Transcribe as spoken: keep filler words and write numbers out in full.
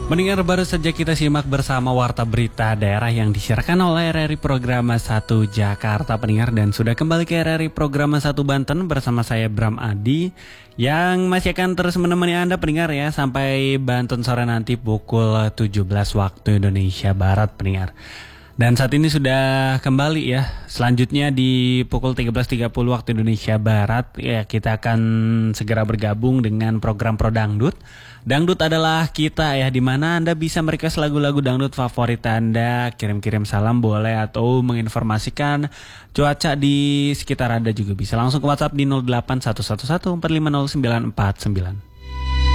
Mendengar baru saja kita simak bersama Warta Berita Daerah yang disiarkan oleh R R I Programa satu Jakarta pendengar, dan sudah kembali ke R R I Programa satu Banten bersama saya Bram Adi yang masih akan terus menemani Anda pendengar ya sampai Banten sore nanti pukul tujuh belas waktu Indonesia Barat pendengar. Dan saat ini sudah kembali ya. Selanjutnya di pukul tiga belas tiga puluh waktu Indonesia Barat ya, kita akan segera bergabung dengan program Pro Dangdut. Dangdut adalah kita ya, di mana Anda bisa merequest lagu-lagu dangdut favorit Anda, kirim-kirim salam boleh, atau menginformasikan cuaca di sekitar Anda juga bisa. Langsung ke WhatsApp di nol delapan satu satu satu empat lima nol sembilan empat sembilan.